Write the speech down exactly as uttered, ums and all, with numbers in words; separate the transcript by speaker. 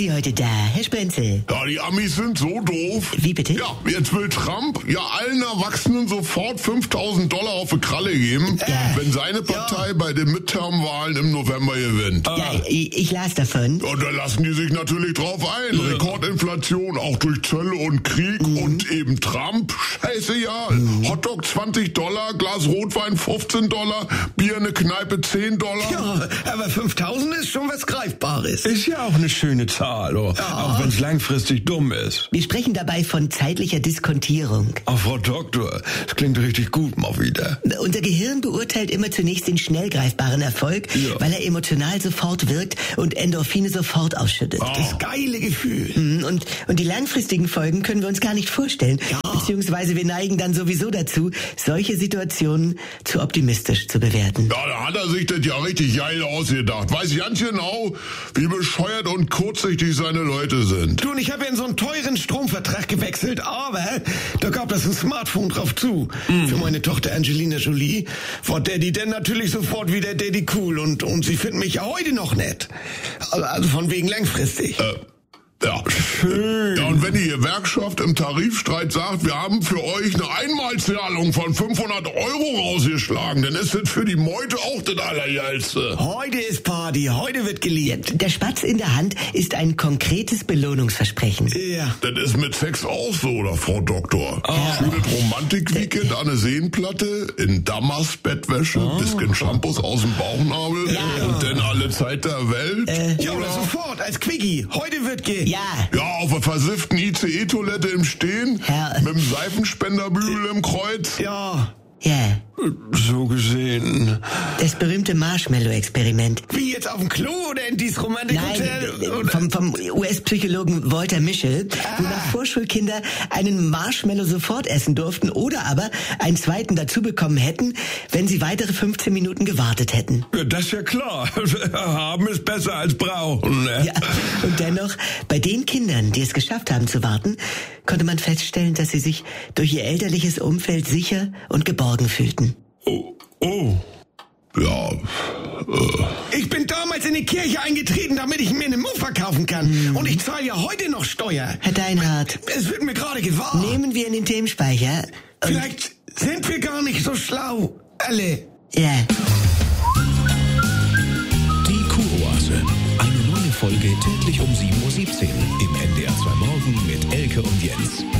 Speaker 1: Sie heute da, Herr Sprenzel?
Speaker 2: Ja, die Amis sind so doof.
Speaker 1: Wie bitte?
Speaker 2: Ja, jetzt will Trump ja allen Erwachsenen sofort fünftausend Dollar auf die Kralle geben,
Speaker 1: Ja.
Speaker 2: wenn seine Partei ja. bei den Midterm-Wahlen im November gewinnt.
Speaker 1: Ja, ich, ich las davon.
Speaker 2: Und da lassen die sich natürlich drauf ein. Ja. Rekordinflation, auch durch Zölle und Krieg mhm. und eben Trump. Scheiße, ja. Mhm. Hotdog zwanzig Dollar, Glas Rotwein fünfzehn Dollar, Bier eine Kneipe zehn Dollar.
Speaker 3: Ja, aber fünftausend ist schon was Greifbares.
Speaker 4: Ist ja auch eine schöne Zahl, oh. ja. auch wenn es langfristig dumm ist.
Speaker 1: Wir sprechen dabei von zeitlicher Diskontierung.
Speaker 4: Ach, Frau Doktor, das klingt richtig gut mal wieder.
Speaker 1: Unser Gehirn beurteilt immer zunächst den schnell greifbaren Erfolg, ja. weil er emotional sofort wirkt und Endorphine sofort ausschüttet.
Speaker 3: Oh. Das geile Gefühl.
Speaker 1: Und, und die langfristigen Folgen können wir uns gar nicht vorstellen. Ja. Beziehungsweise wir neigen dann sowieso dazu, solche Situationen zu optimistisch zu bewerten.
Speaker 2: Ja, da hat er sich das ja richtig geil ausgedacht. Weiß ganz genau, wie bescheuert und kurzsichtig seine Leute sind.
Speaker 3: Du, und ich habe ja in so einen teuren Stromvertrag gewechselt, aber da gab es ein Smartphone drauf zu. Mhm. Für meine Tochter Angelina Jolie war Daddy denn natürlich sofort wieder Daddy cool und, und sie findet mich ja heute noch nett. Also von wegen langfristig.
Speaker 2: Äh. Ja. Schön. Ja, und wenn die Gewerkschaft im Tarifstreit sagt, wir haben für euch eine Einmalzahlung von fünfhundert Euro rausgeschlagen, dann ist das für die Meute auch das Allergeilste.
Speaker 3: Heute ist Party, heute wird gelebt.
Speaker 1: Der Spatz in der Hand ist ein konkretes Belohnungsversprechen.
Speaker 3: Ja.
Speaker 2: Das ist mit Sex auch so, oder Frau Doktor? Oh. Schönes Romantik-Weekend an der Seenplatte, in Damas-Bettwäsche, oh. bisschen Shampoos aus dem Bauchnabel ja. und dann alle Zeit der Welt.
Speaker 3: Äh. Ja, oder sofort, als Quickie. Heute wird ge...
Speaker 1: Ja.
Speaker 2: Ja, auf einer versifften I C E-Toilette im Stehen,
Speaker 1: ja.
Speaker 2: mit dem Seifenspenderbügel im Kreuz.
Speaker 3: Ja.
Speaker 1: Ja.
Speaker 4: So gesehen.
Speaker 1: Das berühmte Marshmallow-Experiment.
Speaker 3: Wie, jetzt auf dem Klo oder in dieses Romantik-Hotel?
Speaker 1: Nein, vom, vom U S-Psychologen Walter Mischel, ah. wonach Vorschulkinder einen Marshmallow sofort essen durften oder aber einen zweiten dazu bekommen hätten, wenn sie weitere fünfzehn Minuten gewartet hätten.
Speaker 4: Ja, das ist ja klar. Haben ist besser als brauchen. Ne?
Speaker 1: Ja, und dennoch, bei den Kindern, die es geschafft haben zu warten, konnte man feststellen, dass sie sich durch ihr elterliches Umfeld sicher und geborgen fühlten.
Speaker 4: Oh, oh.
Speaker 2: Ja. Äh.
Speaker 3: Ich bin damals in die Kirche eingetreten, damit ich mir eine Muffa kaufen kann. Hm. Und ich zahle ja heute noch Steuer.
Speaker 1: Herr Deinhardt.
Speaker 3: Es wird mir gerade gewahr.
Speaker 1: Nehmen wir in den Themenspeicher.
Speaker 3: Vielleicht sind wir gar nicht so schlau. Alle.
Speaker 1: Ja.
Speaker 5: Die Kuroase. Eine neue Folge täglich um sieben Uhr siebzehn im N D R zwei Morgen mit Elke und Jens.